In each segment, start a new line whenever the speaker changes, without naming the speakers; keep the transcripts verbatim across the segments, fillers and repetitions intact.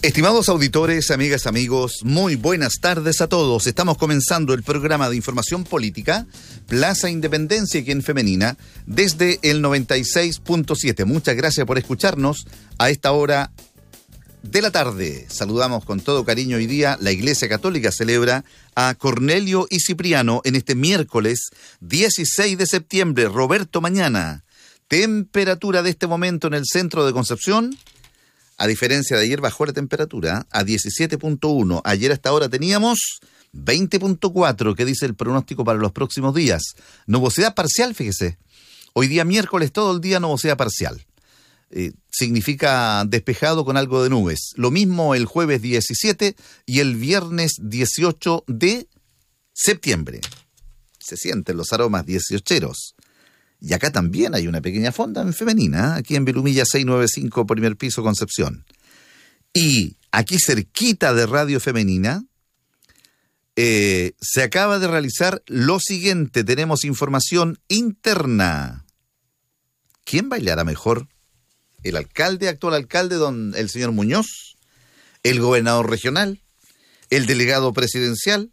Estimados auditores, amigas, amigos, muy buenas tardes a todos. Estamos comenzando el programa de información política Plaza Independencia y en Femenina desde el noventa y seis punto siete. Muchas gracias por escucharnos a esta hora de la tarde. Saludamos con todo cariño hoy día. La Iglesia Católica celebra a Cornelio y Cipriano en este miércoles dieciséis de septiembre. Roberto, mañana. Temperatura de este momento en el centro de Concepción. A diferencia de ayer, bajó la temperatura a diecisiete punto uno. Ayer hasta ahora teníamos veinte punto cuatro, que dice el pronóstico para los próximos días. Nubosidad parcial, fíjese. Hoy día miércoles todo el día nubosidad parcial. Eh, significa despejado con algo de nubes. Lo mismo el jueves diecisiete y el viernes dieciocho de septiembre. Se sienten los aromas dieciocheros. Y acá también hay una pequeña fonda en femenina, aquí en Vilumilla seiscientos noventa y cinco, primer piso, Concepción. Y aquí cerquita de Radio Femenina, eh, se acaba de realizar lo siguiente. Tenemos información interna. ¿Quién bailará mejor? ¿El alcalde, actual alcalde, don el señor Muñoz? ¿El gobernador regional? ¿El delegado presidencial?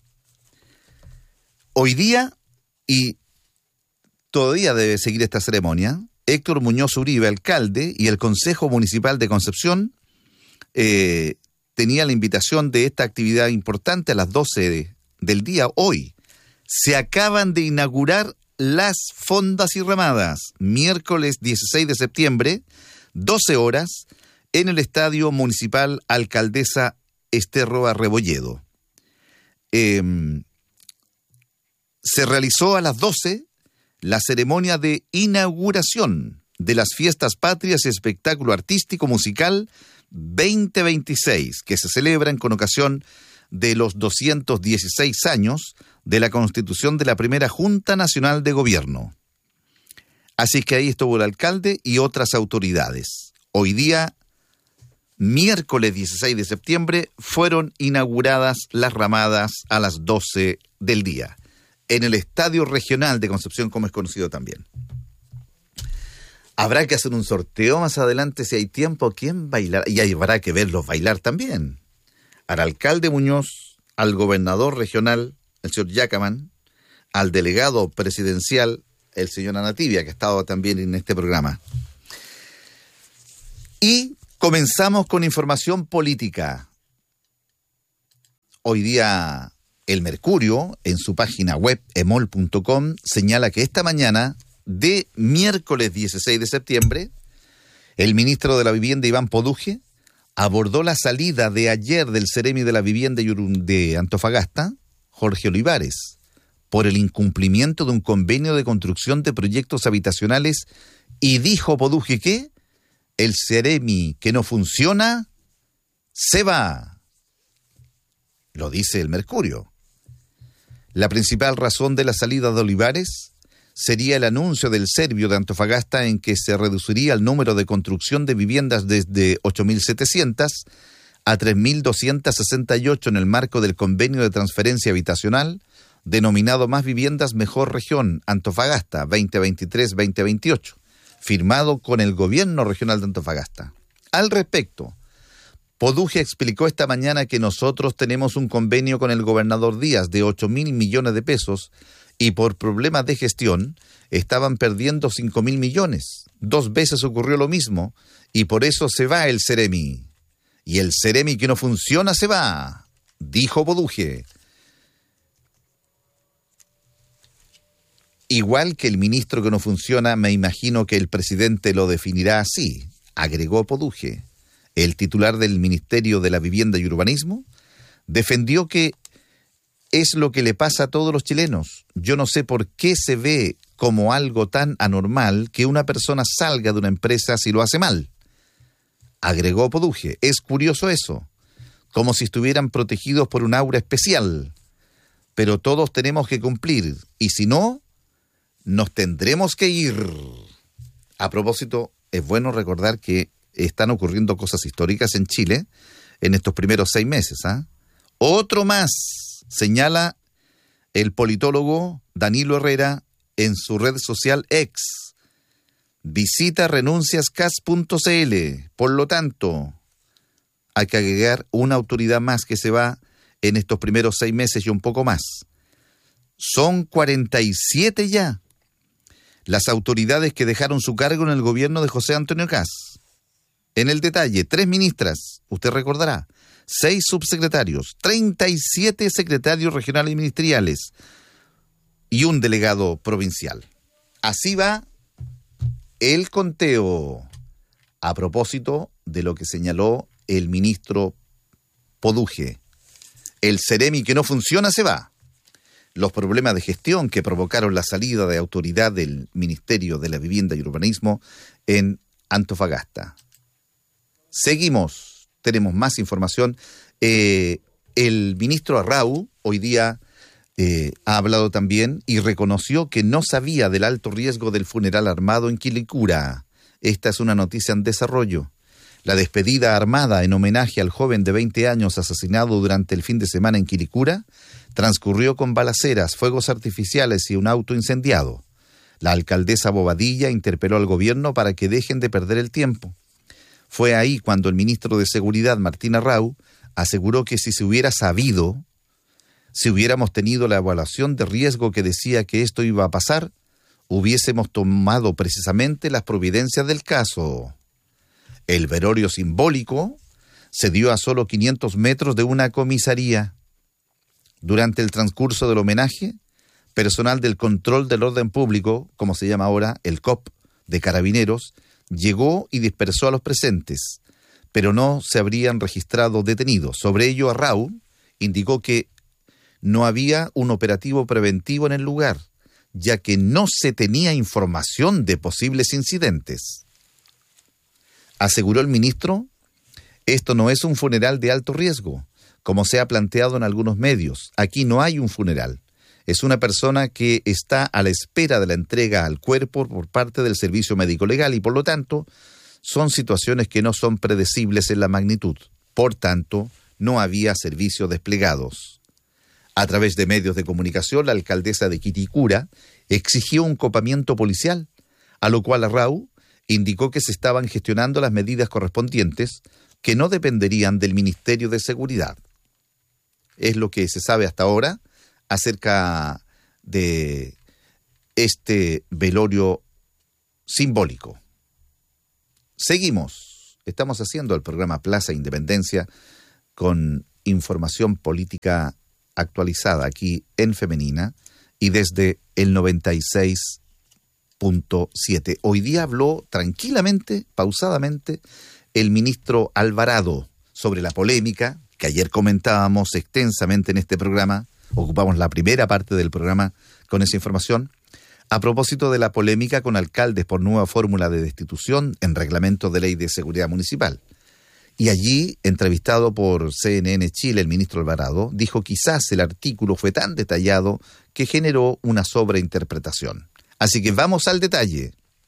Hoy día, y todavía debe seguir esta ceremonia, Héctor Muñoz Uribe, alcalde, y el Consejo Municipal de Concepción eh, tenía la invitación de esta actividad importante a las doce de, del día. Hoy se acaban de inaugurar las fondas y ramadas, miércoles dieciséis de septiembre, doce horas, en el Estadio Municipal Alcaldesa Esther Roa Rebolledo. Eh, se realizó a las doce la ceremonia de inauguración de las Fiestas Patrias y Espectáculo Artístico Musical veinte veintiséis, que se celebran con ocasión de los doscientos dieciséis años de la constitución de la primera Junta Nacional de Gobierno. Así que ahí estuvo el alcalde y otras autoridades. Hoy día, miércoles dieciséis de septiembre, fueron inauguradas las ramadas a las doce del día. En el Estadio Regional de Concepción, como es conocido también. Habrá que hacer un sorteo más adelante si hay tiempo. ¿Quién bailará? Y habrá que verlos bailar también. Al alcalde Muñoz, al gobernador regional, el señor Yacaman, al delegado presidencial, el señor Anativia, que ha estado también en este programa. Y comenzamos con información política. Hoy día el Mercurio, en su página web emol punto com, señala que esta mañana de miércoles dieciséis de septiembre, el ministro de la Vivienda, Iván Poduje, abordó la salida de ayer del Ceremi de la Vivienda de Antofagasta, Jorge Olivares, por el incumplimiento de un convenio de construcción de proyectos habitacionales, y dijo Poduje que el Ceremi que no funciona se va. Lo dice el Mercurio. La principal razón de la salida de Olivares sería el anuncio del Servio de Antofagasta en que se reduciría el número de construcción de viviendas desde ocho mil setecientas a tres mil doscientas sesenta y ocho en el marco del convenio de transferencia habitacional denominado Más Viviendas Mejor Región Antofagasta veinte veintitrés veinte veintiocho, firmado con el gobierno regional de Antofagasta. Al respecto, Poduje explicó esta mañana que nosotros tenemos un convenio con el gobernador Díaz de ocho mil millones de pesos y por problemas de gestión estaban perdiendo cinco mil millones. Dos veces ocurrió lo mismo y por eso se va el Ceremi. Y el Ceremi que no funciona se va, dijo Poduje. Igual que el ministro que no funciona, me imagino que el presidente lo definirá así, agregó Poduje. El titular del Ministerio de la Vivienda y Urbanismo defendió que es lo que le pasa a todos los chilenos. Yo no sé por qué se ve como algo tan anormal que una persona salga de una empresa si lo hace mal. Agregó Poduje, es curioso eso, como si estuvieran protegidos por un aura especial. Pero todos tenemos que cumplir, y si no, nos tendremos que ir. A propósito, es bueno recordar que están ocurriendo cosas históricas en Chile en estos primeros seis meses. ¿eh? Otro más, señala el politólogo Danilo Herrera en su red social X. Visita renunciascas punto c l. Por lo tanto, hay que agregar una autoridad más que se va en estos primeros seis meses y un poco más. Son cuarenta y siete ya las autoridades que dejaron su cargo en el gobierno de José Antonio Kast. En el detalle, tres ministras, usted recordará, seis subsecretarios, treinta y siete secretarios regionales y ministeriales y un delegado provincial. Así va el conteo, a propósito de lo que señaló el ministro Poduje. El Ceremi que no funciona se va. Los problemas de gestión que provocaron la salida de autoridad del Ministerio de la Vivienda y Urbanismo en Antofagasta. Seguimos, tenemos más información. Eh, el ministro Arrau hoy día eh, ha hablado también y reconoció que no sabía del alto riesgo del funeral armado en Quilicura. Esta es una noticia en desarrollo. La despedida armada en homenaje al joven de veinte años asesinado durante el fin de semana en Quilicura transcurrió con balaceras, fuegos artificiales y un auto incendiado. La alcaldesa Bobadilla interpeló al gobierno para que dejen de perder el tiempo. Fue ahí cuando el ministro de Seguridad, Martín Arrau, aseguró que si se hubiera sabido, si hubiéramos tenido la evaluación de riesgo que decía que esto iba a pasar, hubiésemos tomado precisamente las providencias del caso. El velorio simbólico se dio a solo quinientos metros de una comisaría. Durante el transcurso del homenaje, personal del control del orden público, como se llama ahora, el C O P de Carabineros, llegó y dispersó a los presentes, pero no se habrían registrado detenidos. Sobre ello, Arrau indicó que no había un operativo preventivo en el lugar, ya que no se tenía información de posibles incidentes. Aseguró el ministro, esto no es un funeral de alto riesgo, como se ha planteado en algunos medios. Aquí no hay un funeral. Es una persona que está a la espera de la entrega al cuerpo por parte del Servicio Médico Legal y, por lo tanto, son situaciones que no son predecibles en la magnitud. Por tanto, no había servicios desplegados. A través de medios de comunicación, la alcaldesa de Quilicura exigió un copamiento policial, a lo cual Arrau indicó que se estaban gestionando las medidas correspondientes que no dependerían del Ministerio de Seguridad. Es lo que se sabe hasta ahora acerca de este velorio simbólico. Seguimos. Estamos haciendo el programa Plaza Independencia con información política actualizada aquí en Femenina y desde el noventa y seis punto siete. Hoy día habló tranquilamente, pausadamente, el ministro Alvarado sobre la polémica que ayer comentábamos extensamente en este programa. Ocupamos la primera parte del programa con esa información, a propósito de la polémica con alcaldes por nueva fórmula de destitución en reglamento de ley de seguridad municipal. Y allí, entrevistado por C N N Chile, el ministro Alvarado dijo quizás el artículo fue tan detallado que generó una sobreinterpretación. Así que vamos al detalle.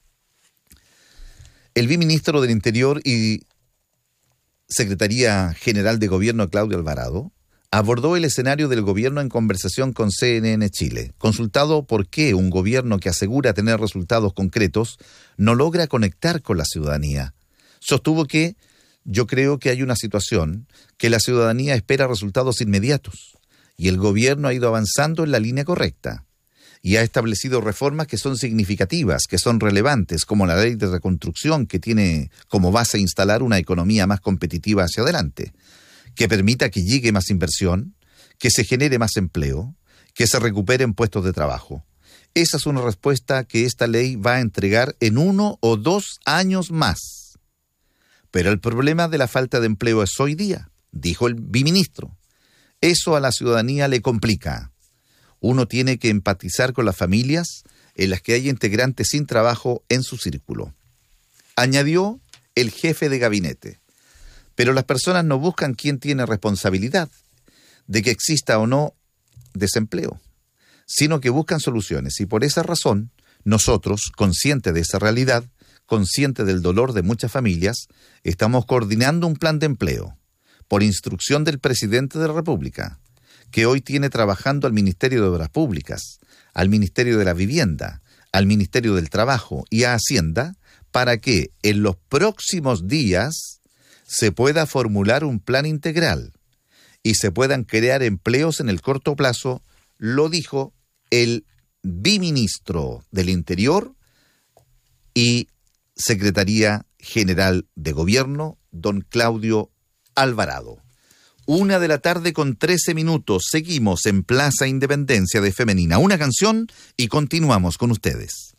El viceministro del Interior y Secretaría General de Gobierno, Claudio Alvarado, abordó el escenario del gobierno en conversación con C N N Chile. Consultado por qué un gobierno que asegura tener resultados concretos no logra conectar con la ciudadanía, sostuvo que yo creo que hay una situación que la ciudadanía espera resultados inmediatos y el gobierno ha ido avanzando en la línea correcta y ha establecido reformas que son significativas, que son relevantes, como la ley de reconstrucción que tiene como base instalar una economía más competitiva hacia adelante, que permita que llegue más inversión, que se genere más empleo, que se recuperen puestos de trabajo. Esa es una respuesta que esta ley va a entregar en uno o dos años más. Pero el problema de la falta de empleo es hoy día, dijo el viceministro. Eso a la ciudadanía le complica. Uno tiene que empatizar con las familias en las que hay integrantes sin trabajo en su círculo. Añadió el jefe de gabinete. Pero las personas no buscan quién tiene responsabilidad de que exista o no desempleo, sino que buscan soluciones. Y por esa razón, nosotros, conscientes de esa realidad, conscientes del dolor de muchas familias, estamos coordinando un plan de empleo, por instrucción del presidente de la República, que hoy tiene trabajando al Ministerio de Obras Públicas, al Ministerio de la Vivienda, al Ministerio del Trabajo y a Hacienda, para que en los próximos días se pueda formular un plan integral y se puedan crear empleos en el corto plazo, lo dijo el biministro del Interior y Secretaría General de Gobierno, don Claudio Alvarado. Una de la tarde con trece minutos. Seguimos en Plaza Independencia de Femenina. Una canción y continuamos con ustedes.